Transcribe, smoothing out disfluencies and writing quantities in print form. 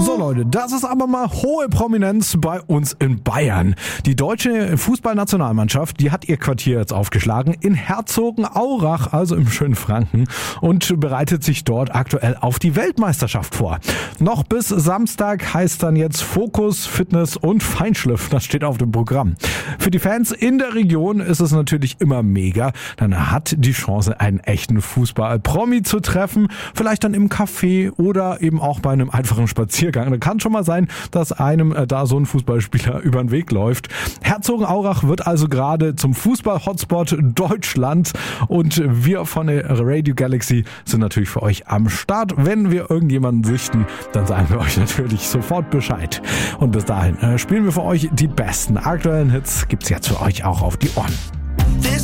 So Leute, das ist aber mal hohe Prominenz bei uns in Bayern. Die deutsche Fußballnationalmannschaft, die hat ihr Quartier jetzt aufgeschlagen in Herzogenaurach, also im schönen Franken, und bereitet sich dort aktuell auf die Weltmeisterschaft vor. Noch bis Samstag heißt dann jetzt Fokus, Fitness und Feinschliff. Das steht auf dem Programm. Für die Fans in der Region ist es natürlich immer mega. Dann hat die Chance, einen echten Fußball-Promi zu treffen. Vielleicht dann im Café oder eben auch bei einem einfachen Spaziergang. Da kann schon mal sein, dass einem da so ein Fußballspieler über den Weg läuft. Herzogenaurach wird also gerade zum Fußball-Hotspot Deutschland und wir von der Radio Galaxy sind natürlich für euch am Start. Wenn wir irgendjemanden sichten, dann sagen wir euch natürlich sofort Bescheid. Und bis dahin spielen wir für euch die besten aktuellen Hits. Gibt's jetzt für euch auch auf die Ohren.